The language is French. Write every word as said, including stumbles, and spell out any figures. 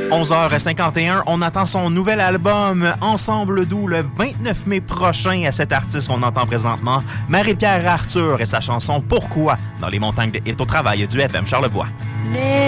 onze heures cinquante et un, on attend son nouvel album Ensemble doux le vingt-neuf mai prochain. À cet artiste qu'on entend présentement, Marie-Pierre Arthur et sa chanson Pourquoi dans les montagnes de hit au travail du F M Charlevoix. Les